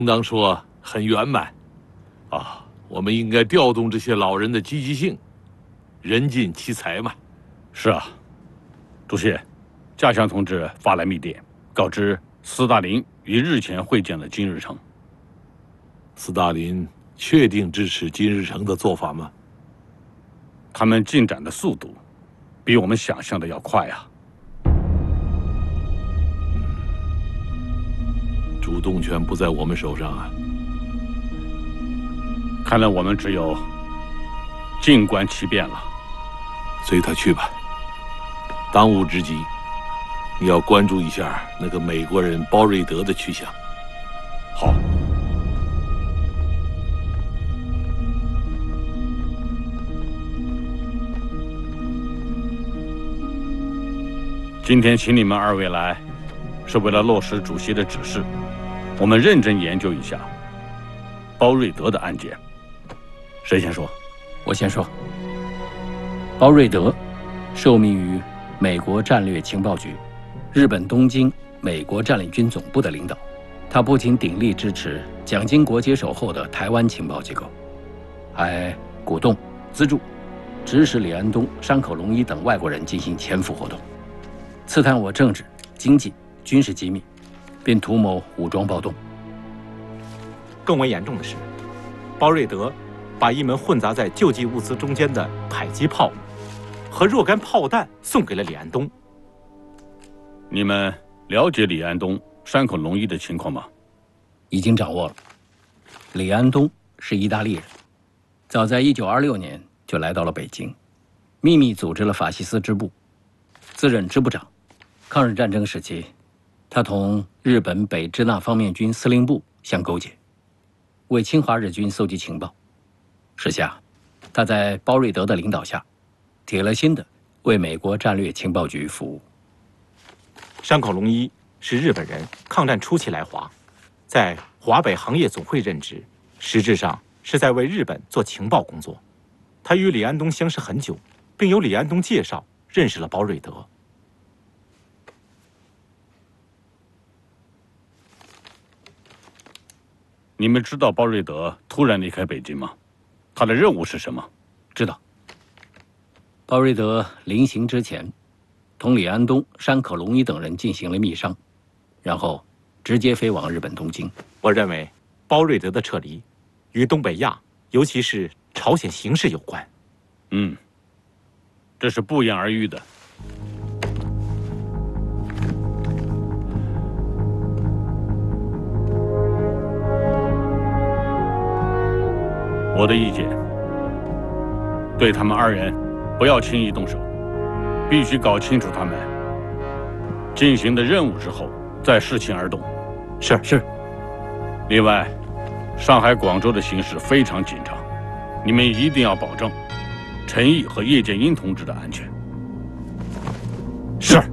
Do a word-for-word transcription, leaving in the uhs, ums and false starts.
应当说很圆满。啊，我们应该调动这些老人的积极性，人尽其才嘛。 是啊，主席，嘉祥同志发来密电，告知斯大林于日前会见了金日成。 斯大林确定支持金日成的做法吗？ 他们进展的速度比我们想象的要快啊！ 主动权不在我们手上啊！ 看来我们只有静观其变了。 随他去吧。当务之急，你要关注一下那个美国人包瑞德的去向。 好。今天请你们二位来，是为了落实主席的指示，我们认真研究一下包瑞德的案件。谁先说？ 我先说。包瑞德受命于美国战略情报局、日本东京美国占领军总部的领导，他不仅鼎力支持蒋经国接手后的台湾情报机构，还鼓动、资助、指使李安东、山口龙一等外国人进行潜伏活动，刺探我政治、经济、军事机密，并图谋武装暴动。 更为严重的是，包瑞德把一门混杂在救济物资中间的迫击炮和若干炮弹送给了李安东。 你们了解李安东、山口龙一的情况吗？ 已经掌握了。李安东是意大利人，早在一九二六年就来到了北京，秘密组织了法西斯支部，自任支部长。抗日战争时期，他同日本北支那方面军司令部相勾结，为侵华日军搜集情报。时下，他在包瑞德的领导下，铁了心的为美国战略情报局服务。 山口龙一是日本人，抗战初期来华，在华北行业总会任职，实质上是在为日本做情报工作。他与李安东相识很久，并由李安东介绍认识了包瑞德。 你们知道包瑞德突然离开北京吗？他的任务是什么？ 知道。包瑞德临行之前，同李安东、山口龙一等人进行了密商，然后直接飞往日本东京。 我认为，包瑞德的撤离与东北亚，尤其是朝鲜形势有关。 嗯，这是不言而喻的。我的意见，对他们二人不要轻易动手，必须搞清楚他们进行的任务之后，再视情而动。 是是。 另外，上海、广州的形势非常紧张，你们一定要保证陈毅和叶剑英同志的安全。 是。